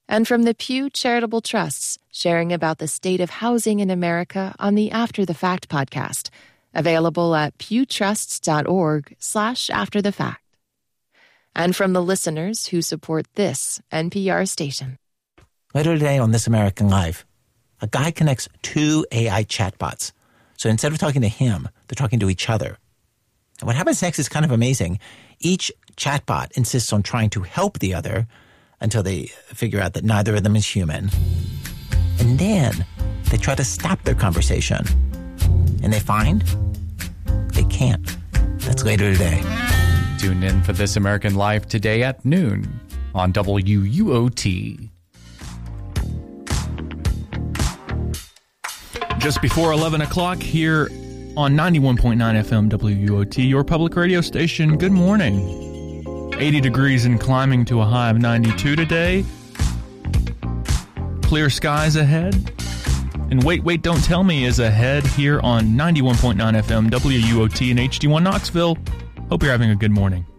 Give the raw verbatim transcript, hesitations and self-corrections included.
And from the Pew Charitable Trusts, sharing about the state of housing in America on the After the Fact podcast, available at pewtrusts.org slash after the fact. And from the listeners who support this N P R station. Later today on This American Life, a guy connects two A I chatbots. So instead of talking to him, they're talking to each other. And what happens next is kind of amazing. Each chatbot insists on trying to help the other until they figure out that neither of them is human. And then they try to stop their conversation. And they find they can't. That's later today. Tune in for This American Life today at noon on W U O T. Just before eleven o'clock here on ninety-one point nine F M W U O T, your public radio station. Good morning. eighty degrees and climbing to a high of ninety-two today. Clear skies ahead. And Wait, Wait, Don't Tell Me is ahead here on ninety-one point nine F M W U O T in H D one Knoxville. Hope you're having a good morning.